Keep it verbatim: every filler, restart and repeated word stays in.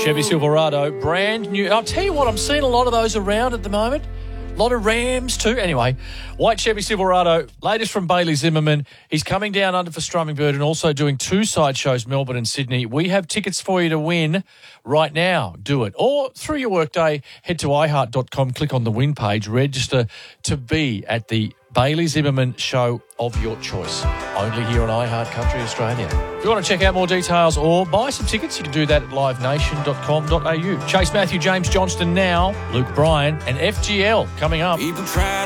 Chevy Silverado, brand new. I'll tell you what, I'm seeing a lot of those around at the moment. A lot of Rams too. Anyway, white Chevy Silverado, latest from Bailey Zimmerman. He's coming down under for Strummingbird and also doing two side shows, Melbourne and Sydney. We have tickets for you to win right now. Do it. Or through your workday, head to i heart dot com, click on the win page, register to be at the Bailey Zimmerman show of your choice. Only here on iHeart Country Australia. If you want to check out more details or buy some tickets, you can do that at live nation dot com dot a u. Chase Matthew, James Johnston now, Luke Bryan and F G L coming up. People try